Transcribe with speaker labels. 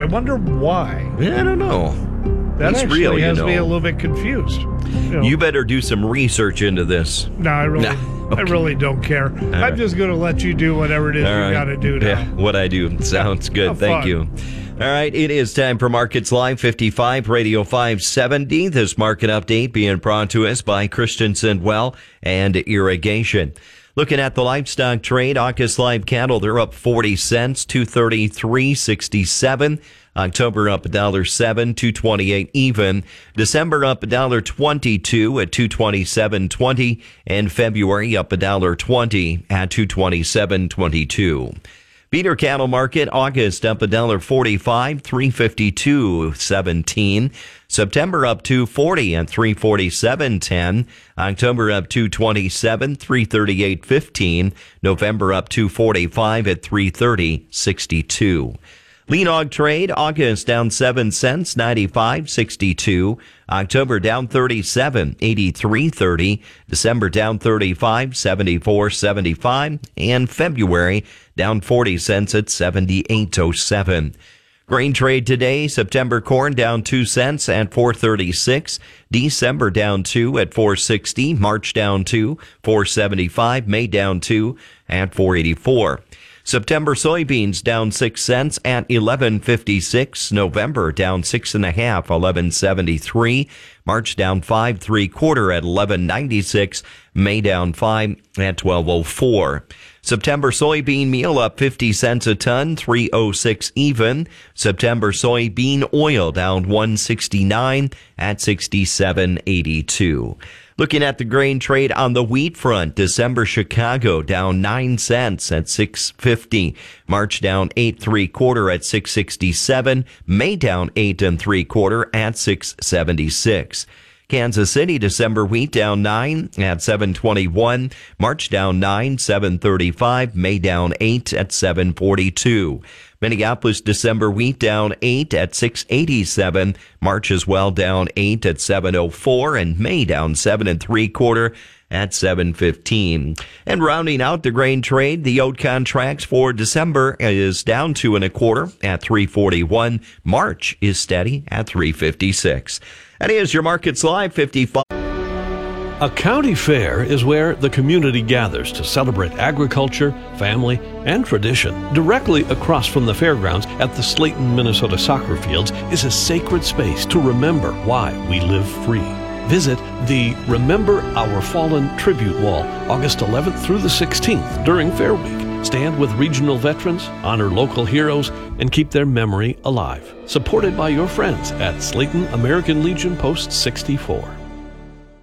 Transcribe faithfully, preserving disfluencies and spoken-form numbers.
Speaker 1: wonder why.
Speaker 2: Yeah, I don't know.
Speaker 1: That
Speaker 2: It's
Speaker 1: actually
Speaker 2: real, you
Speaker 1: has
Speaker 2: know.
Speaker 1: me a little bit confused. You, know,
Speaker 2: You better do some research into this.
Speaker 1: no, I really,
Speaker 2: No, okay.
Speaker 1: I really don't care. I'm
Speaker 2: right.
Speaker 1: just going to let you do whatever it is
Speaker 2: All
Speaker 1: you
Speaker 2: right.
Speaker 1: got to do now.
Speaker 2: Yeah, what I do. Sounds good.
Speaker 1: Have
Speaker 2: Thank
Speaker 1: fun.
Speaker 2: you. All right, it is time for Markets Live fifty-five, Radio five seventy. This market update being brought to us by Christensen Well and Irrigation. Looking at the livestock trade, August live cattle, they're up forty cents, two thirty-three sixty-seven. October up one dollar seven, two twenty-eight even. December up one dollar twenty-two at two twenty-seven twenty. And February up one dollar twenty at two twenty-seven twenty-two. Feeder cattle market, August up one dollar forty-five, three fifty-two seventeen. September up two forty and three forty-seven ten. October up two twenty-seven, three thirty-eight fifteen. November up two forty-five at three thirty sixty-two. Lean hog trade, August down seven cents, ninety-five sixty-two. October down thirty-seven, eighty-three thirty. December down thirty-five, seventy-four seventy-five. And February down forty cents at seventy-eight oh seven. Grain trade today, September corn down two cents at four thirty-six. December down two at four sixty. March down two, four seventy-five. May down two at four eighty-four. September soybeans down six cents at eleven fifty-six. November down six and a half, eleven seventy-three. March down five three quarter at eleven ninety-six. May down five at twelve oh four. September soybean meal up fifty cents a ton, three oh six even. September soybean oil down one sixty-nine at sixty-seven eighty-two. Looking at the grain trade on the wheat front, December Chicago down nine cents at six fifty. March down eight three quarter at six sixty-seven. May down eight and three quarter at six seventy-six. Kansas City, December wheat down nine at seven twenty-one. March down nine, seven thirty-five. May down eight at seven forty-two. Minneapolis, December wheat down eight at six eighty-seven. March as well down eight at seven oh four. And May down seven and three quarter at seven fifteen. And rounding out the grain trade, the oat contracts for December is down two and a quarter at three forty-one. March is steady at three fifty-six. That is your Markets Live fifty-five.
Speaker 3: A county fair is where the community gathers to celebrate agriculture, family, and tradition. Directly across from the fairgrounds at the Slayton, Minnesota soccer fields is a sacred space to remember why we live free. Visit the Remember Our Fallen Tribute Wall August eleventh through the sixteenth during Fair Week. Stand with regional veterans, honor local heroes, and keep their memory alive. Supported by your friends at Slayton American Legion Post sixty-four.